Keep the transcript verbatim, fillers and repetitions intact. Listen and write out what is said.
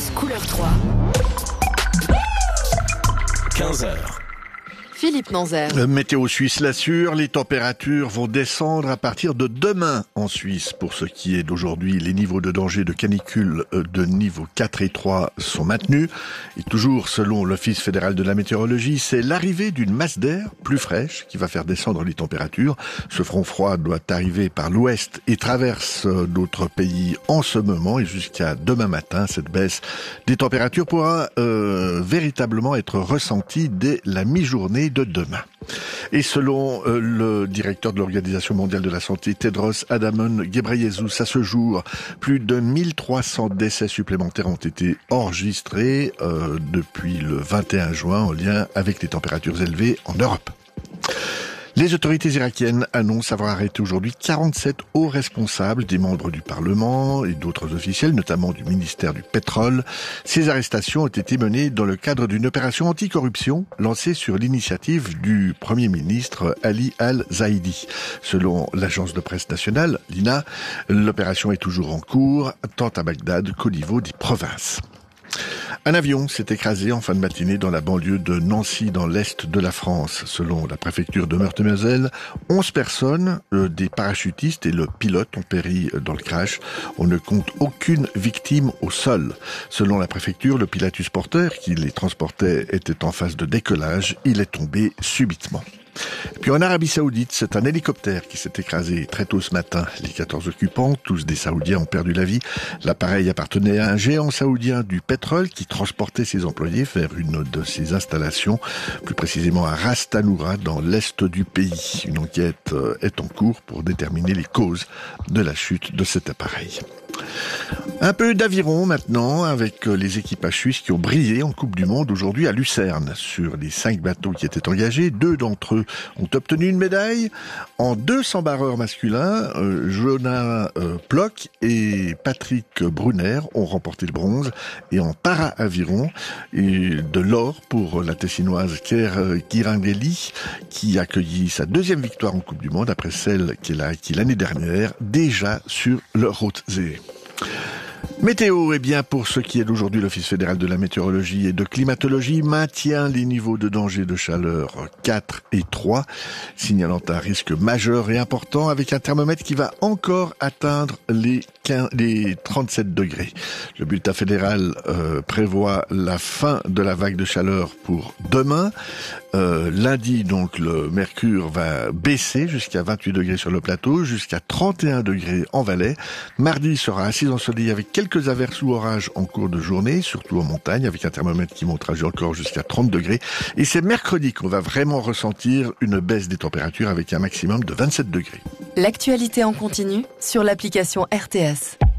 Tétros couleur trois. quinze heures. Philippe Nanzer. Le météo suisse l'assure, les températures vont descendre à partir de demain en Suisse. Pour ce qui est d'aujourd'hui, les niveaux de danger de canicule de niveau quatre et trois sont maintenus. Et toujours selon l'Office fédéral de la météorologie, c'est l'arrivée d'une masse d'air plus fraîche qui va faire descendre les températures. Ce front froid doit arriver par l'ouest et traverse d'autres pays en ce moment. Et jusqu'à demain matin, cette baisse des températures pourra euh, véritablement être ressentie dès la mi-journée de demain. Et selon euh, le directeur de l'Organisation mondiale de la santé, Tedros Adhanom Ghebreyesus, à ce jour, plus de mille trois cents décès supplémentaires ont été enregistrés euh, depuis le vingt et un juin en lien avec les températures élevées en Europe. Les autorités irakiennes annoncent avoir arrêté aujourd'hui quarante-sept hauts responsables, des membres du Parlement et d'autres officiels, notamment du ministère du Pétrole. Ces arrestations ont été menées dans le cadre d'une opération anticorruption lancée sur l'initiative du Premier ministre Ali Al-Zaidi. Selon l'agence de presse nationale, l'I N A, l'opération est toujours en cours, tant à Bagdad qu'au niveau des provinces. Un avion s'est écrasé en fin de matinée dans la banlieue de Nancy, dans l'est de la France. Selon la préfecture de Meurthe-et-Moselle, onze personnes, euh, des parachutistes et le pilote ont péri dans le crash. On ne compte aucune victime au sol. Selon la préfecture, le Pilatus porteur qui les transportait était en phase de décollage. Il est tombé subitement. Et puis en Arabie Saoudite, c'est un hélicoptère qui s'est écrasé très tôt ce matin. Les quatorze occupants, tous des Saoudiens, ont perdu la vie. L'appareil appartenait à un géant saoudien du pétrole qui transportait ses employés vers une de ses installations, plus précisément à Ras Tanura, dans l'est du pays. Une enquête est en cours pour déterminer les causes de la chute de cet appareil. Un peu d'aviron maintenant, avec les équipages suisses qui ont brillé en Coupe du Monde aujourd'hui à Lucerne. Sur les cinq bateaux qui étaient engagés, deux d'entre eux ont obtenu une médaille. En deux cents barreurs masculins, euh, Jonas euh, Plock et Patrick Brunner ont remporté le bronze. Et en para-aviron, et de l'or pour la Tessinoise Ker Girangeli, qui accueillit sa deuxième victoire en Coupe du Monde après celle qu'elle a acquise l'année dernière, déjà sur le Rothsee. Météo, eh bien, pour ce qui est d'aujourd'hui, l'Office fédéral de la météorologie et de climatologie maintient les niveaux de danger de chaleur quatre et trois, signalant un risque majeur et important avec un thermomètre qui va encore atteindre les quinze, les trente-sept degrés. Le bulletin fédéral euh, prévoit la fin de la vague de chaleur pour demain. Euh, lundi, donc, le mercure va baisser jusqu'à vingt-huit degrés sur le plateau, jusqu'à trente et un degrés en Valais. Mardi sera assez ensoleillé avec quelques averses ou orages en cours de journée, surtout en montagne, avec un thermomètre qui montera encore jusqu'à trente degrés. Et c'est mercredi qu'on va vraiment ressentir une baisse des températures avec un maximum de vingt-sept degrés. L'actualité en continu sur l'application R T S.